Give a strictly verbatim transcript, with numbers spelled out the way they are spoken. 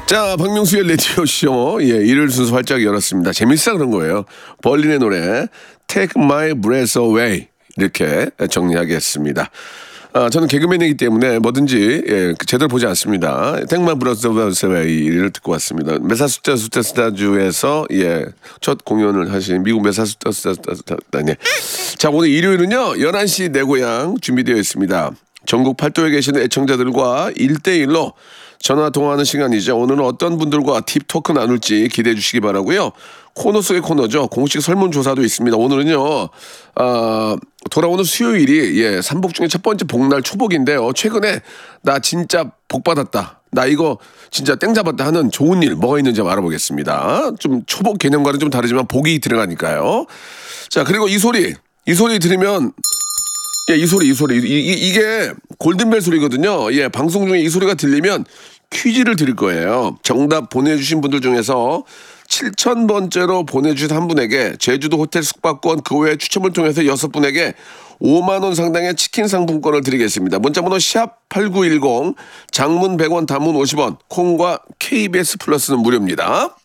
자, 박명수의 라디오쇼. 예, 일요일 순서 활짝 열었습니다. 재밌어 그런 거예요. 벌린의 노래, Take My Breath Away. 이렇게 정리하겠습니다. 아, 저는 개그맨이기 때문에 뭐든지, 예, 제대로 보지 않습니다. Take My Breath Away를 듣고 왔습니다. 메사추세츠주에서, 예, 첫 공연을 하신 미국 메사추세츠, 네. 자, 오늘 일요일은요, 열한 시 내 고향 준비되어 있습니다. 전국 팔도에 계시는 애청자들과 일대일로 전화 통화하는 시간이죠. 오늘은 어떤 분들과 팁 토크 나눌지 기대해 주시기 바라고요. 코너 속의 코너죠. 공식 설문조사도 있습니다. 오늘은요. 아, 돌아오는 수요일이 예, 삼복 중에 첫 번째 복날 초복인데요. 최근에 나 진짜 복 받았다. 나 이거 진짜 땡 잡았다 하는 좋은 일 뭐가 있는지 알아보겠습니다. 좀 초복 개념과는 좀 다르지만 복이 들어가니까요. 자, 그리고 이 소리. 이 소리 들으면 예, 이 소리, 이 소리. 이, 이, 이게 골든벨 소리거든요. 예, 방송 중에 이 소리가 들리면 퀴즈를 드릴 거예요. 정답 보내주신 분들 중에서 칠천 번째로 보내주신 한 분에게 제주도 호텔 숙박권 그 외에 추첨을 통해서 여섯 분에게 오만 원 상당의 치킨 상품권을 드리겠습니다. 문자번호 샵 팔구일공, 장문 백 원, 단문 오십 원, 콩과 케이비에스 플러스는 무료입니다.